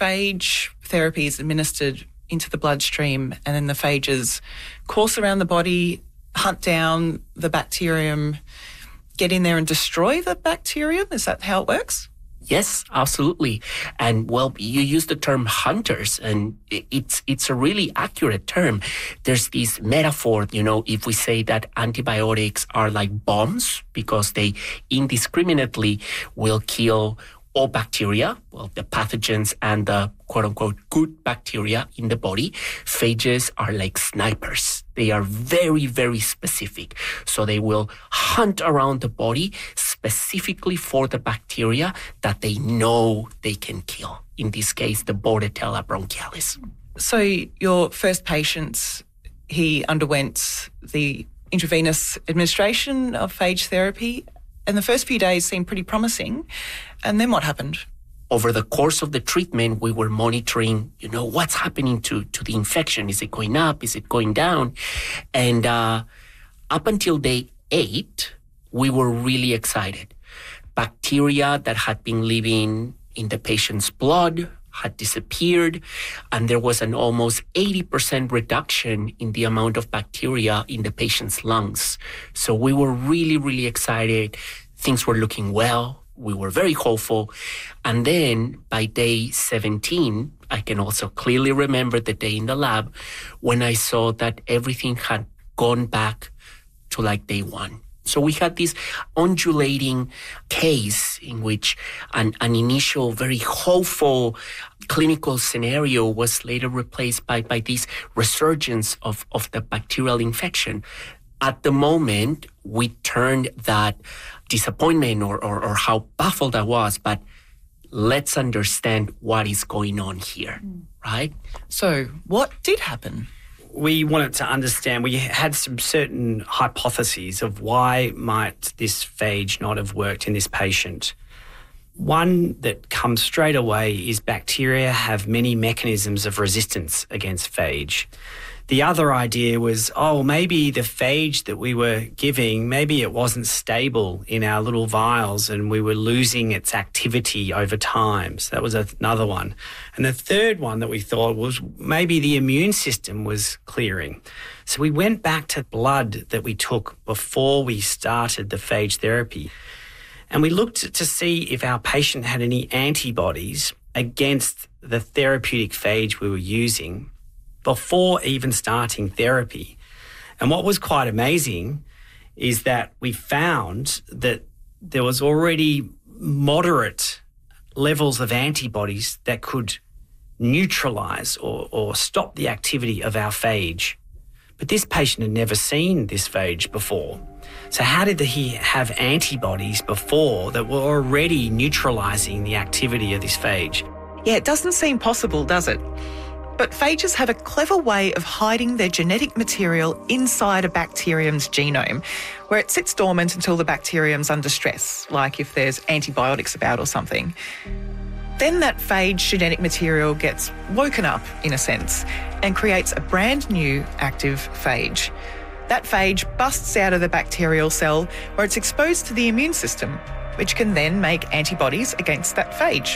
phage therapy is administered into the bloodstream and then the phages course around the body, hunt down the bacterium, get in there and destroy the bacterium? Is that how it works? Yes, absolutely. And well, you use the term hunters, and it's a really accurate term. There's this metaphor, if we say that antibiotics are like bombs because they indiscriminately will kill all bacteria, well, the pathogens and the quote-unquote good bacteria in the body. Phages are like snipers. They are very, very specific. So they will hunt around the body specifically for the bacteria that they know they can kill. In this case, the Bordetella bronchialis. So your first patient, he underwent the intravenous administration of phage therapy, and the first few days seemed pretty promising. And then what happened? Over the course of the treatment, we were monitoring, what's happening to the infection. Is it going up? Is it going down? And up until day 8, we were really excited. Bacteria that had been living in the patient's blood had disappeared, and there was an almost 80% reduction in the amount of bacteria in the patient's lungs. So we were really, really excited. Things were looking well. We were very hopeful. And then by day 17, I can also clearly remember the day in the lab when I saw that everything had gone back to like day 1. So we had this undulating case in which an initial very hopeful clinical scenario was later replaced by this resurgence of the bacterial infection. At the moment, we turned that disappointment or how baffled I was, but let's understand what is going on here, right? So what did happen? We wanted to understand, we had some certain hypotheses of why might this phage not have worked in this patient. One that comes straight away is bacteria have many mechanisms of resistance against phage. The other idea was, maybe the phage that we were giving, maybe it wasn't stable in our little vials and we were losing its activity over time. So that was another one. And the third one that we thought was maybe the immune system was clearing. So we went back to blood that we took before we started the phage therapy. And we looked to see if our patient had any antibodies against the therapeutic phage we were using before even starting therapy. And what was quite amazing is that we found that there was already moderate levels of antibodies that could neutralise or stop the activity of our phage. But this patient had never seen this phage before. So how did he have antibodies before that were already neutralising the activity of this phage? Yeah, it doesn't seem possible, does it? But phages have a clever way of hiding their genetic material inside a bacterium's genome, where it sits dormant until the bacterium's under stress, like if there's antibiotics about or something. Then that phage genetic material gets woken up, in a sense, and creates a brand new active phage. That phage busts out of the bacterial cell where it's exposed to the immune system, which can then make antibodies against that phage.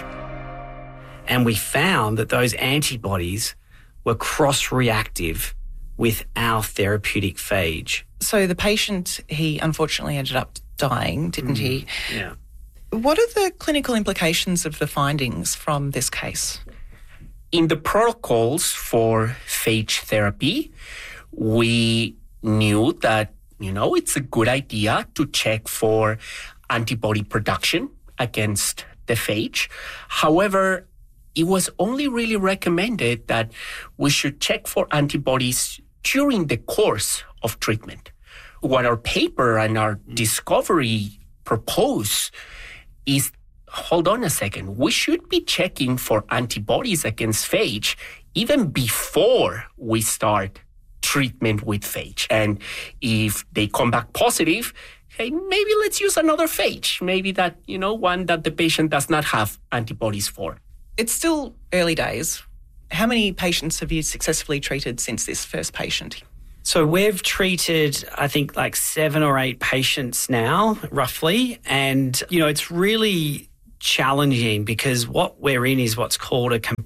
And we found that those antibodies were cross-reactive with our therapeutic phage. So the patient, he unfortunately ended up dying, didn't he? Yeah. What are the clinical implications of the findings from this case? In the protocols for phage therapy, we knew that, it's a good idea to check for antibody production against the phage. However, it was only really recommended that we should check for antibodies during the course of treatment. What our paper and our discovery propose is, hold on a second, we should be checking for antibodies against phage even before we start treatment with phage. And if they come back positive, hey, maybe let's use another phage, maybe that, one that the patient does not have antibodies for. It's still early days. How many patients have you successfully treated since this first patient? So we've treated, I think, like 7 or 8 patients now, roughly. And, it's really challenging because what we're in is what's called a compassionate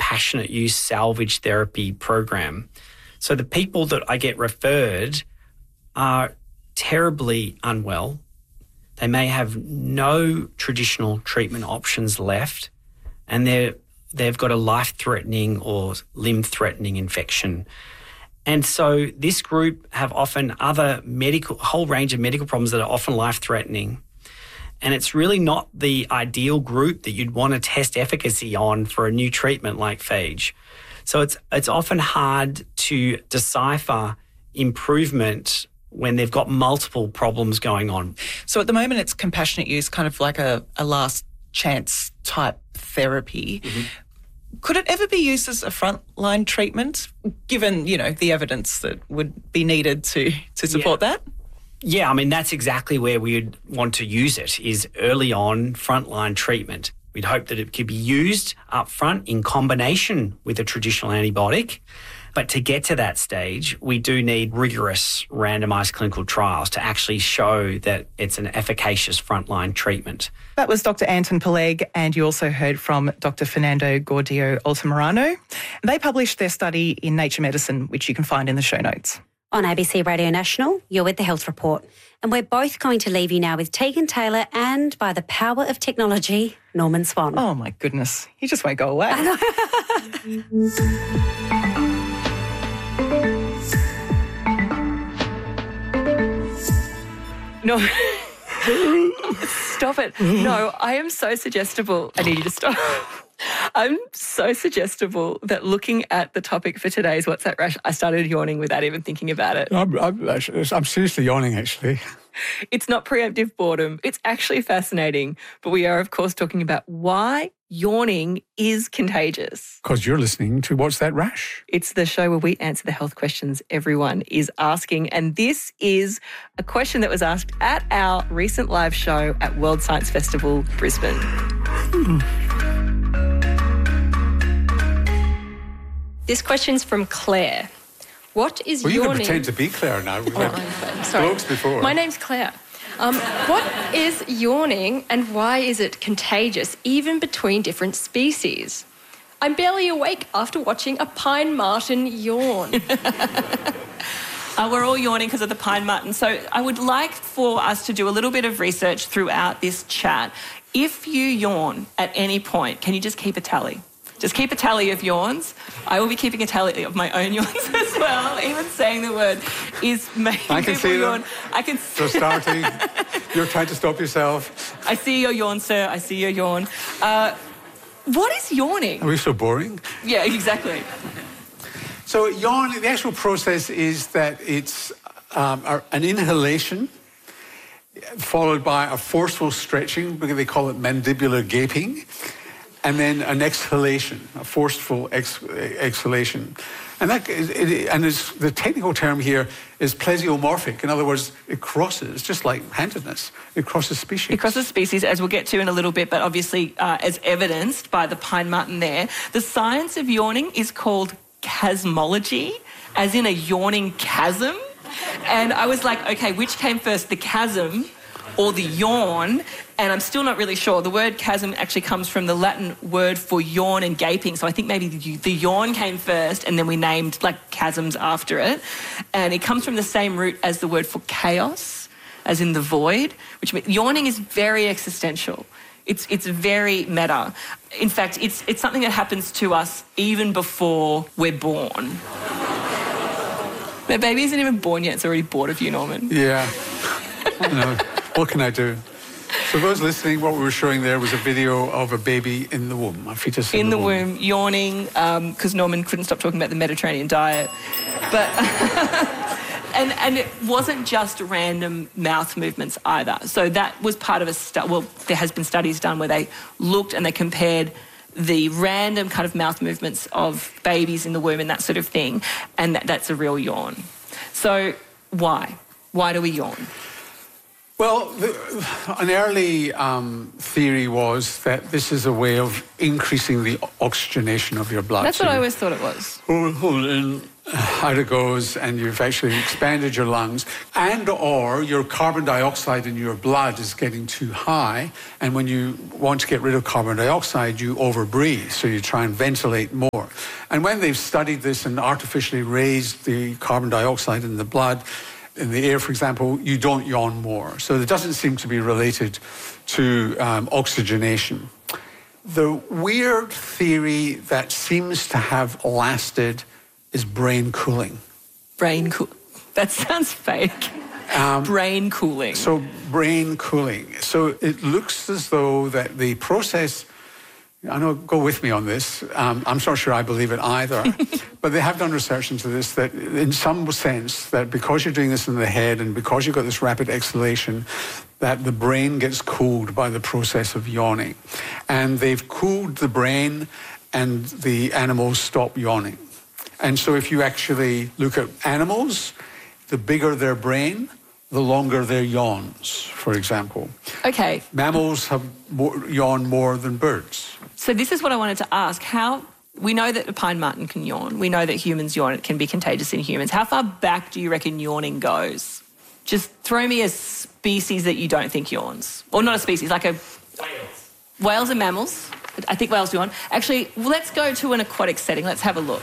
compassionate use salvage therapy program. So the people that I get referred are terribly unwell. They may have no traditional treatment options left, and they've got a life-threatening or limb-threatening infection. And so this group have often a whole range of medical problems that are often life-threatening. And it's really not the ideal group that you'd want to test efficacy on for a new treatment like phage. So it's often hard to decipher improvement when they've got multiple problems going on. So at the moment it's compassionate use, kind of like a last chance type therapy. Mm-hmm. Could it ever be used as a frontline treatment, given, the evidence that would be needed to support that? Yeah, I mean, that's exactly where we'd want to use it, is early on frontline treatment. We'd hope that it could be used up front in combination with a traditional antibiotic. But to get to that stage, we do need rigorous randomised clinical trials to actually show that it's an efficacious frontline treatment. That was Dr. Anton Peleg, and you also heard from Dr. Fernando Gordillo-Altamirano. They published their study in Nature Medicine, which you can find in the show notes. On ABC Radio National, you're with The Health Report. And we're both going to leave you now with Tegan Taylor and, by the power of technology, Norman Swan. Oh, my goodness. He just won't go away. No. Stop it. No, I am so suggestible. I need you to stop. I'm so suggestible that looking at the topic for today's What's That Rash, I started yawning without even thinking about it. I'm seriously yawning, actually. It's not preemptive boredom. It's actually fascinating. But we are, of course, talking about why yawning is contagious. Because you're listening to What's That Rash? It's the show where we answer the health questions everyone is asking. And this is a question that was asked at our recent live show at World Science Festival, Brisbane. This question's from Claire. What is yawning? Well, you can pretend to be Claire now. We've I'm sorry. Blokes before. My name's Claire. What is yawning and why is it contagious, even between different species? I'm barely awake after watching a pine marten yawn. We're all yawning because of the pine marten. So I would like for us to do a little bit of research throughout this chat. If you yawn at any point, can you just keep a tally? Just keep a tally of yawns. I will be keeping a tally of my own yawns as well. Even saying the word is making I can people see yawn. them. I can They're starting. You're trying to stop yourself. I see your yawn, sir. I see your yawn. What is yawning? Are we so boring? Yeah, exactly. So yawning, the actual process is that it's an inhalation followed by a forceful stretching, because they call it mandibular gaping, and then an exhalation, a forceful exhalation. And the technical term here is plesiomorphic. In other words, it crosses, just like handedness, it crosses species. It crosses species, as we'll get to in a little bit, but obviously as evidenced by the pine marten there. The science of yawning is called chasmology, as in a yawning chasm. And I was like, okay, which came first, the chasm or the yawn? And I'm still not really sure. The word chasm actually comes from the Latin word for yawn and gaping. So I think maybe the yawn came first and then we named like chasms after it. And it comes from the same root as the word for chaos, as in the void, which means yawning is very existential. It's very meta. In fact, it's something that happens to us even before we're born. The baby isn't even born yet. It's already bored of you, Norman. Yeah. I know. What can I do? So those listening, what we were showing there was a video of a baby in the womb, a fetus in the womb. Yawning, because Norman couldn't stop talking about the Mediterranean diet. But and it wasn't just random mouth movements either. So that was part of there has been studies done where they looked and they compared the random kind of mouth movements of babies in the womb and that sort of thing, and that's a real yawn. So why? Why do we yawn? Well, an early theory was that this is a way of increasing the oxygenation of your blood. That's what I always thought it was. Hold in, out it goes, and you've actually expanded your lungs, and or your carbon dioxide in your blood is getting too high, and when you want to get rid of carbon dioxide, you overbreathe, so you try and ventilate more. And when they've studied this and artificially raised the carbon dioxide in the blood, in the air, for example, you don't yawn more. So it doesn't seem to be related to oxygenation. The weird theory that seems to have lasted is brain cooling. That sounds fake. Brain cooling. So brain cooling. So it looks as though that the process, I know, go with me on this. I'm not sure I believe it either. But they have done research into this, that in some sense, that because you're doing this in the head and because you've got this rapid exhalation, that the brain gets cooled by the process of yawning. And they've cooled the brain and the animals stop yawning. And so if you actually look at animals, the bigger their brain, the longer their yawns, for example. Okay. Mammals have yawn more than birds. So this is what I wanted to ask. We know that a pine marten can yawn. We know that humans yawn. It can be contagious in humans. How far back do you reckon yawning goes? Just throw me a species that you don't think yawns. Or not a species, like a... Whales. Whales are mammals. I think whales yawn. Actually, let's go to an aquatic setting. Let's have a look.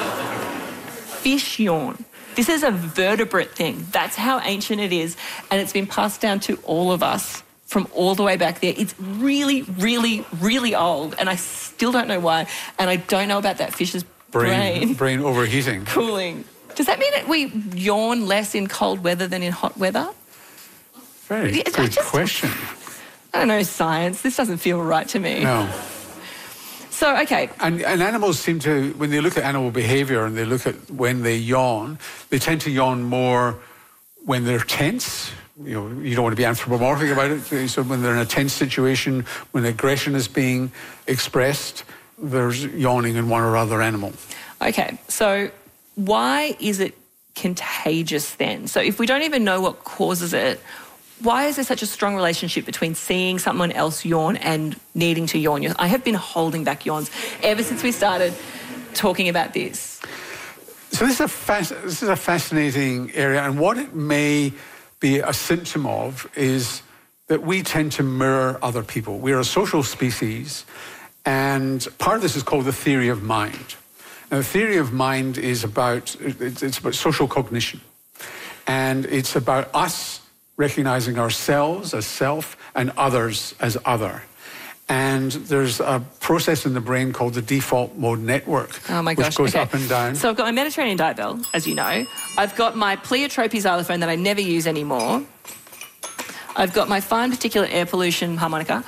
Fish yawn. This is a vertebrate thing. That's how ancient it is. And it's been passed down to all of us from all the way back there. It's really, really, really old. And I still don't know why. And I don't know about that fish's brain. Brain overheating. Cooling. Does that mean that we yawn less in cold weather than in hot weather? Very good question. I don't know science. This doesn't feel right to me. No. So, okay. And animals seem to, when they look at animal behaviour and they look at when they yawn, they tend to yawn more when they're tense. You know, you don't want to be anthropomorphic about it. So when they're in a tense situation, when aggression is being expressed, there's yawning in one or other animal. Okay, so why is it contagious then? So if we don't even know what causes it, why is there such a strong relationship between seeing someone else yawn and needing to yawn? I have been holding back yawns ever since we started talking about this. So this is a fascinating area, and what it may be a symptom of is that we tend to mirror other people. We're a social species, and part of this is called the theory of mind. Now, the theory of mind is about social cognition, and it's about us recognizing ourselves as self and others as other. And there's a process in the brain called the default mode network, which goes up and down. So I've got my Mediterranean diet bell, as you know. I've got my Pleiotropy xylophone that I never use anymore. I've got my fine particulate air pollution harmonica.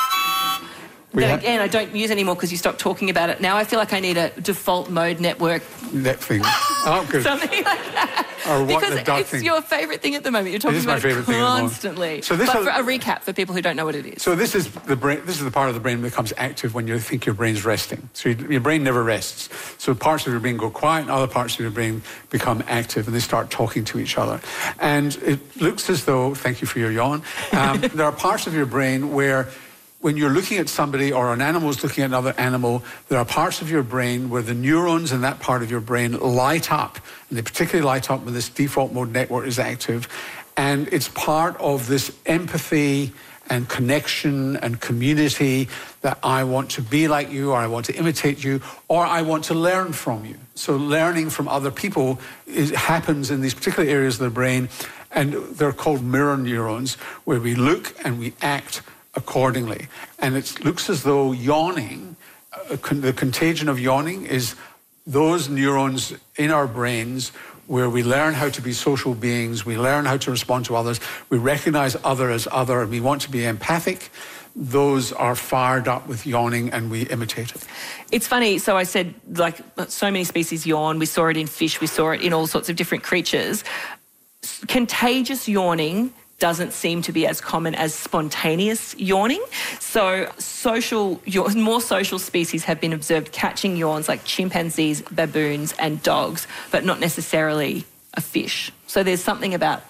Then again, I don't use anymore because you stopped talking about it. Now I feel like I need a default mode network. Net thing. Oh, good. Something like that. Or what, because the dot it's thing. your favourite thing at the moment. You're talking about it constantly. So but for a recap for people who don't know what it is. So this is the brain. This is the part of the brain that becomes active when you think your brain's resting. So your brain never rests. So parts of your brain go quiet, and other parts of your brain become active, and they start talking to each other. And it looks as though, thank you for your yawn, there are parts of your brain where, when you're looking at somebody or an animal is looking at another animal, there are parts of your brain where the neurons in that part of your brain light up. And they particularly light up when this default mode network is active. And it's part of this empathy and connection and community that I want to be like you, or I want to imitate you, or I want to learn from you. So learning from other people happens in these particular areas of the brain. And they're called mirror neurons, where we look and we act accordingly. And it looks as though yawning, the contagion of yawning is those neurons in our brains where we learn how to be social beings, we learn how to respond to others, we recognize other as other, and we want to be empathic. Those are fired up with yawning and we imitate it. It's funny, so I said, like, so many species yawn. We saw it in fish, we saw it in all sorts of different creatures. Contagious yawning doesn't seem to be as common as spontaneous yawning. So more social species have been observed catching yawns, like chimpanzees, baboons and dogs, but not necessarily a fish. So there's something about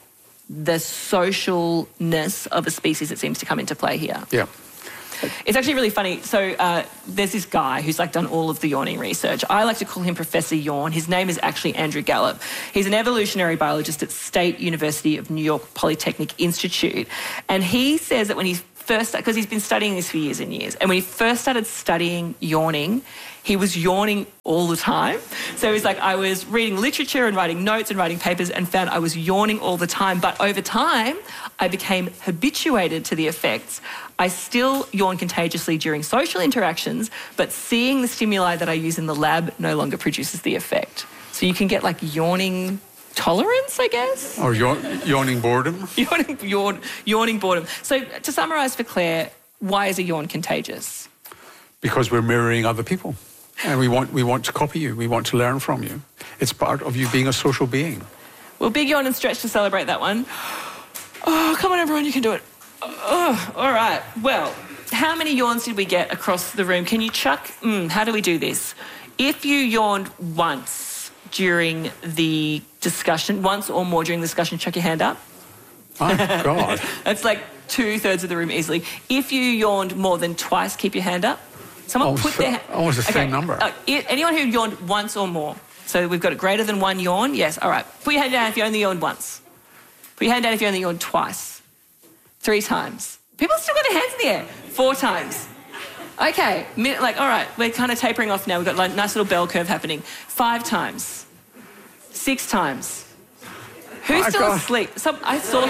the socialness of a species that seems to come into play here. Yeah. It's actually really funny. So there's this guy who's done all of the yawning research. I like to call him Professor Yawn. His name is actually Andrew Gallup. He's an evolutionary biologist at State University of New York Polytechnic Institute. And he says that when he first, because he's been studying this for years and years, and when he first started studying yawning, he was yawning all the time. So he's like, I was reading literature and writing notes and writing papers and found I was yawning all the time. But over time, I became habituated to the effects. I still yawn contagiously during social interactions, but seeing the stimuli that I use in the lab no longer produces the effect. So you can get yawning tolerance, I guess? Or yawning boredom? Yawning boredom. So to summarise for Claire, why is a yawn contagious? Because we're mirroring other people. And we want to copy you. We want to learn from you. It's part of you being a social being. Well, big yawn and stretch to celebrate that one. Oh, come on, everyone, you can do it. Oh, all right. Well, how many yawns did we get across the room? Can you chuck? How do we do this? If you yawned once during the discussion, once or more during the discussion, chuck your hand up. Oh, God. That's 2/3 of the room easily. If you yawned more than twice, keep your hand up. Someone put their hand... Almost the same number. Anyone who yawned once or more. So we've got a greater than one yawn. Yes, all right. Put your hand down if you only yawned once. Put your hand down if you only yawned twice. 3 times. People still got their hands in the air. 4 times. Okay. All right, we're kind of tapering off now. We've got a nice little bell curve happening. 5 times. 6 times. Who's still asleep? I saw...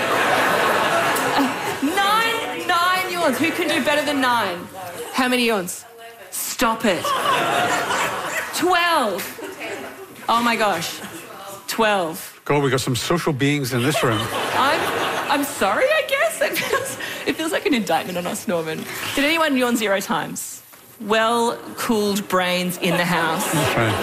9 yawns. Who can do better than 9? How many yawns? Stop it. 12. Oh, my gosh. 12. God, we've got some social beings in this room. I'm sorry, I guess. It feels like an indictment on us, Norman. Did anyone yawn 0 times? Well-cooled brains in the house. Okay.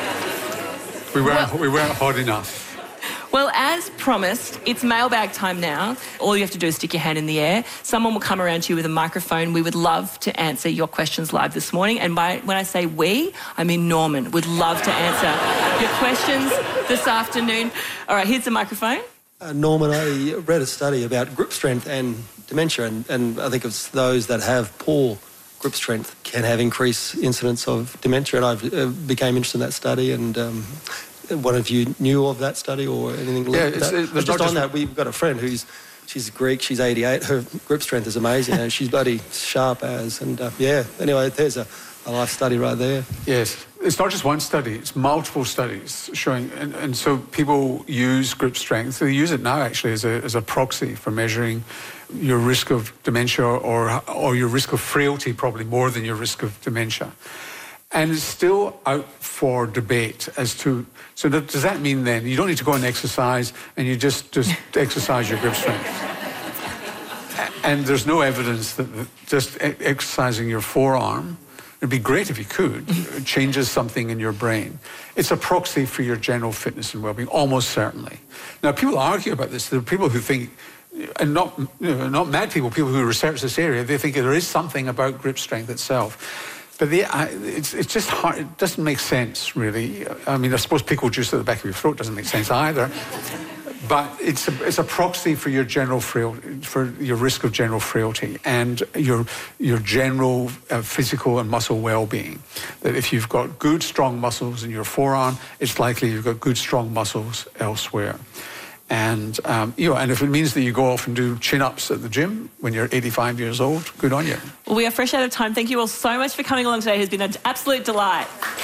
We weren't hot enough. Well, as promised, it's mailbag time now. All you have to do is stick your hand in the air. Someone will come around to you with a microphone. We would love to answer your questions live this morning. And when I say we, I mean Norman would love to answer your questions this afternoon. All right, here's the microphone. Norman, I read a study about grip strength and dementia, and I think it's those that have poor grip strength can have increased incidence of dementia, and I became interested in that study, and one of you knew of that study or anything like that? Just on that, we've got a friend she's Greek, she's 88, her grip strength is amazing, and she's bloody sharp as, and anyway, there's a life study right there. Yes. It's not just one study, it's multiple studies showing, and so people use grip strength. They use it now actually as a proxy for measuring your risk of dementia or your risk of frailty, probably more than your risk of dementia. And it's still out for debate as to, so does that mean then you don't need to go and exercise and you just exercise your grip strength? And there's no evidence that just exercising your forearm, it'd be great if you could, it changes something in your brain. It's a proxy for your general fitness and well-being, almost certainly. Now, people argue about this. There are people who think, and not mad people who research this area, they think there is something about grip strength itself. But it's just hard. It doesn't make sense, really. I mean, I suppose pickle juice at the back of your throat doesn't make sense either. But it's a proxy for your general frailty, for your risk of general frailty and your general physical and muscle well-being. That if you've got good, strong muscles in your forearm, it's likely you've got good, strong muscles elsewhere. And and if it means that you go off and do chin-ups at the gym when you're 85 years old, good on you. Well, we are fresh out of time. Thank you all so much for coming along today. It has been an absolute delight.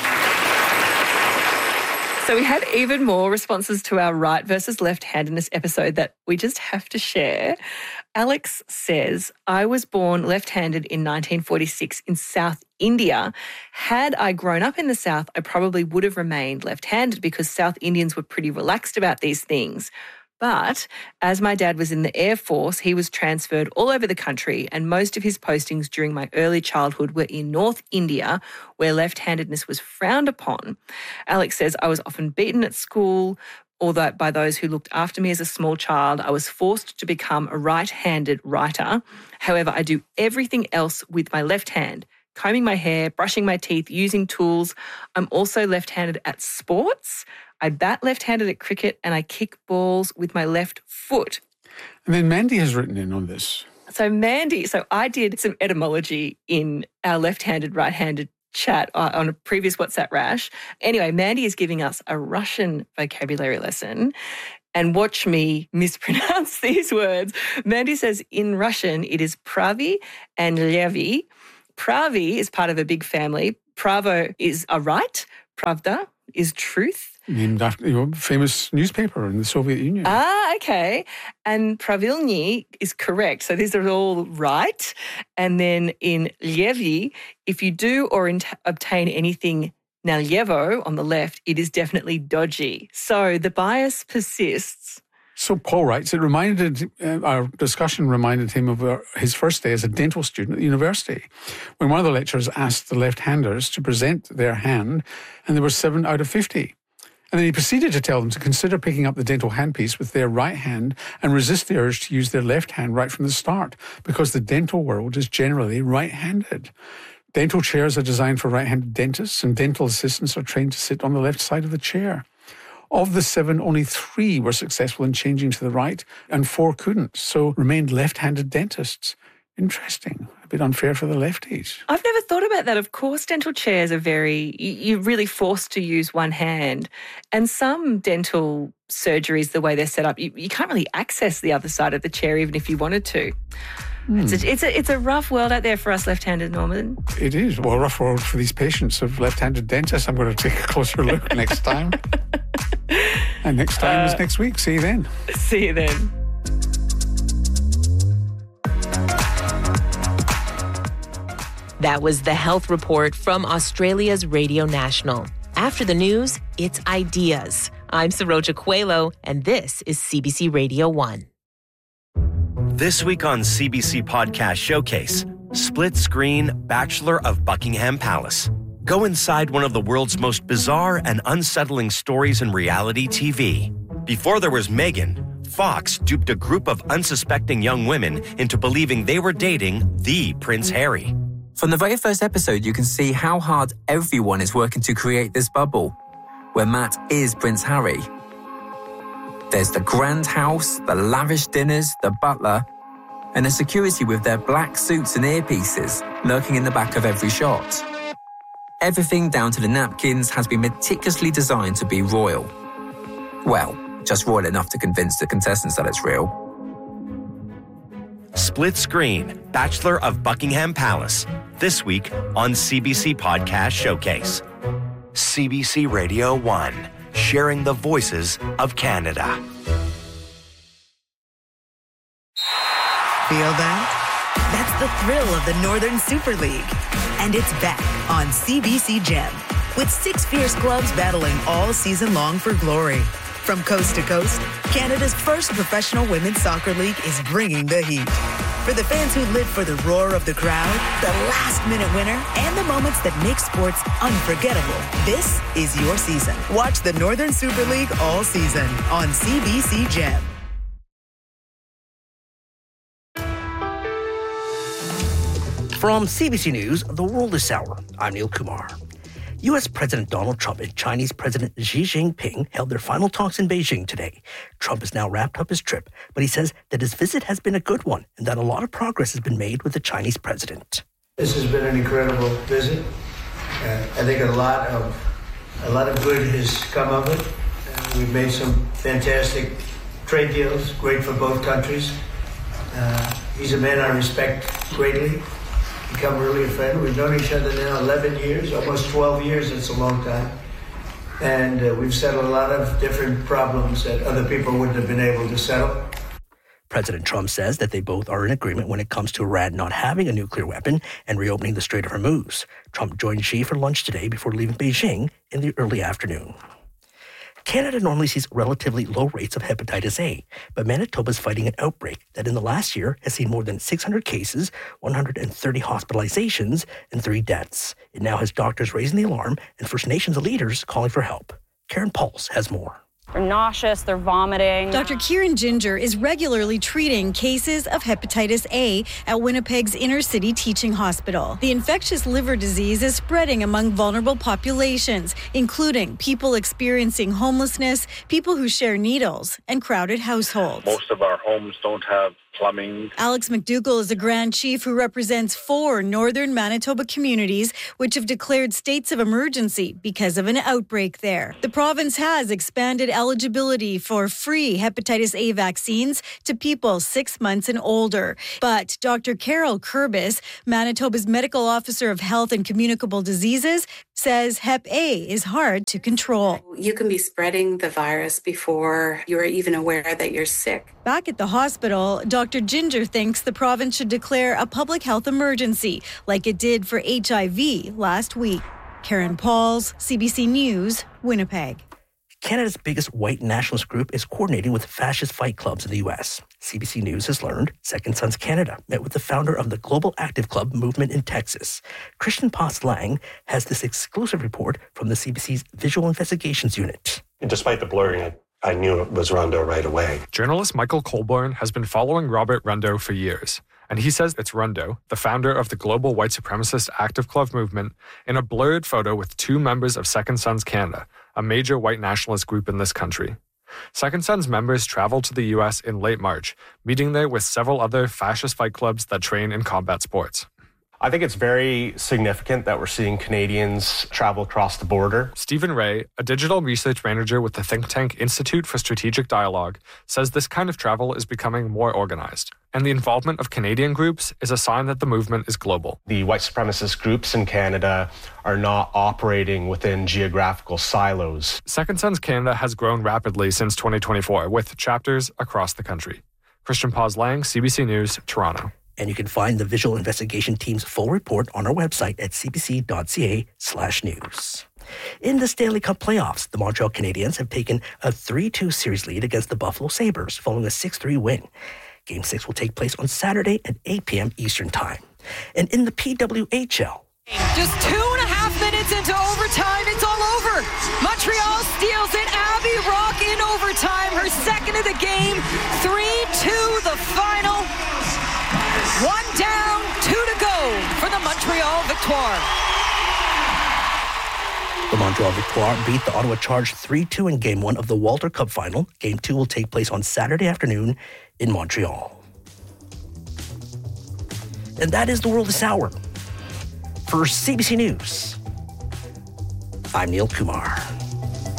So we had even more responses to our right versus left-handedness episode that we just have to share. Alex says, I was born left-handed in 1946 in South India. Had I grown up in the South, I probably would have remained left-handed because South Indians were pretty relaxed about these things. But as my dad was in the Air Force, he was transferred all over the country, and most of his postings during my early childhood were in North India, where left-handedness was frowned upon. Alex says, I was often beaten at school, although by those who looked after me as a small child. I was forced to become a right-handed writer. However, I do everything else with my left hand. Combing my hair, brushing my teeth, using tools. I'm also left-handed at sports. I bat left-handed at cricket and I kick balls with my left foot. And then Mandy has written in on this. So Mandy, I did some etymology in our left-handed, right-handed chat on a previous WhatsApp Rash. Anyway, Mandy is giving us a Russian vocabulary lesson. And watch me mispronounce these words. Mandy says in Russian, it is pravi and levy. Pravi is part of a big family. Pravo is a right. Pravda is truth. Named after famous newspaper in the Soviet Union. Ah, okay. And pravilny is correct. So these are all right. And then in levy, if you do or obtain anything nalyevo on the left, it is definitely dodgy. So the bias persists. So Paul writes, our discussion reminded him of his first day as a dental student at the university, when one of the lecturers asked the left-handers to present their hand, and there were 7 out of 50. And then he proceeded to tell them to consider picking up the dental handpiece with their right hand and resist the urge to use their left hand right from the start, because the dental world is generally right-handed. Dental chairs are designed for right-handed dentists, and dental assistants are trained to sit on the left side of the chair. Of the 7, only 3 were successful in changing to the right, and 4 couldn't, so remained left-handed dentists. Interesting. A bit unfair for the lefties. I've never thought about that. Of course, dental chairs are you're really forced to use one hand. And some dental surgeries, the way they're set up, you can't really access the other side of the chair even if you wanted to. It's a rough world out there for us left-handed, Norman. It is. Well, a rough world for these patients of left-handed dentists. I'm going to take a closer look next time. And next time is next week. See you then. See you then. That was the Health Report from Australia's Radio National. After the news, it's Ideas. I'm Saroja Coelho, and this is CBC Radio 1. This week on CBC Podcast Showcase, Split Screen Bachelor of Buckingham Palace. Go inside one of the world's most bizarre and unsettling stories in reality TV. Before there was Meghan, Fox duped a group of unsuspecting young women into believing they were dating the Prince Harry. From the very first episode, you can see how hard everyone is working to create this bubble, where Matt is Prince Harry. There's the grand house, the lavish dinners, the butler, and the security with their black suits and earpieces lurking in the back of every shot. Everything down to the napkins has been meticulously designed to be royal. Well, just royal enough to convince the contestants that it's real. Split Screen Bachelor of Buckingham Palace. This week on CBC Podcast Showcase. CBC Radio 1. Sharing the voices of Canada. Feel that? That's the thrill of the Northern Super League. And it's back on CBC Gem, with 6 fierce clubs battling all season long for glory. From coast to coast, Canada's first professional women's soccer league is bringing the heat. For the fans who live for the roar of the crowd, the last-minute winner, and the moments that make sports unforgettable, this is your season. Watch the Northern Super League all season on CBC Gem. From CBC News, The World is Sour. I'm Neil Kumar. U.S. President Donald Trump and Chinese President Xi Jinping held their final talks in Beijing today. Trump has now wrapped up his trip, but he says that his visit has been a good one and that a lot of progress has been made with the Chinese president. This has been an incredible visit. I think a lot of good has come of it. We've made some fantastic trade deals, great for both countries. He's a man I respect greatly. Become really a friend. We've known each other now 11 years, almost 12 years. It's a long time. And we've settled a lot of different problems that other people wouldn't have been able to settle. President Trump says that they both are in agreement when it comes to Iran not having a nuclear weapon and reopening the Strait of Hormuz. Trump joined Xi for lunch today before leaving Beijing in the early afternoon. Canada normally sees relatively low rates of hepatitis A, but Manitoba is fighting an outbreak that in the last year has seen more than 600 cases, 130 hospitalizations, and 3 deaths. It now has doctors raising the alarm and First Nations leaders calling for help. Karen Pauls has more. They're nauseous, they're vomiting. Dr. Kieran Ginger is regularly treating cases of hepatitis A at Winnipeg's inner city teaching hospital. The infectious liver disease is spreading among vulnerable populations, including people experiencing homelessness, people who share needles, and crowded households. Most of our homes don't have plumbing. Alex McDougall is a Grand Chief who represents 4 northern Manitoba communities which have declared states of emergency because of an outbreak there. The province has expanded eligibility for free hepatitis A vaccines to people 6 months and older. But Dr. Carol Kurbis, Manitoba's Medical Officer of Health and Communicable Diseases, says Hep A is hard to control. You can be spreading the virus before you're even aware that you're sick. Back at the hospital, Dr. Ginger thinks the province should declare a public health emergency like it did for HIV last week. Karen Pauls, CBC News, Winnipeg. Canada's biggest white nationalist group is coordinating with fascist fight clubs in the U.S. CBC News has learned Second Sons Canada met with the founder of the Global Active Club movement in Texas. Christian Paz-Lang has this exclusive report from the CBC's Visual Investigations Unit. Despite the blurring, I knew it was Rondeau right away. Journalist Michael Colborn has been following Robert Rondeau for years, and he says it's Rondeau, the founder of the global white supremacist Active Club movement, in a blurred photo with 2 members of Second Sons Canada, a major white nationalist group in this country. Second Sons members traveled to the U.S. in late March, meeting there with several other fascist fight clubs that train in combat sports. I think it's very significant that we're seeing Canadians travel across the border. Stephen Ray, a digital research manager with the think tank Institute for Strategic Dialogue, says this kind of travel is becoming more organized, and the involvement of Canadian groups is a sign that the movement is global. The white supremacist groups in Canada are not operating within geographical silos. Second Sons Canada has grown rapidly since 2024, with chapters across the country. Christian Paz-Lang, CBC News, Toronto. And you can find the Visual Investigation Team's full report on our website at cbc.ca/news. In the Stanley Cup playoffs, the Montreal Canadiens have taken a 3-2 series lead against the Buffalo Sabres following a 6-3 win. Game 6 will take place on Saturday at 8 p.m. Eastern Time. And in the PWHL, just 2.5 minutes into overtime, it's all over. Montreal steals it. Abby Rock in overtime, her second of the game. 3-2 the final. 1 down, 2 to go for the Montreal Victoire. The Montreal Victoire beat the Ottawa Charge 3-2 in Game 1 of the Walter Cup Final. Game 2 will take place on Saturday afternoon in Montreal. And that is the world this hour. For CBC News, I'm Neil Kumar.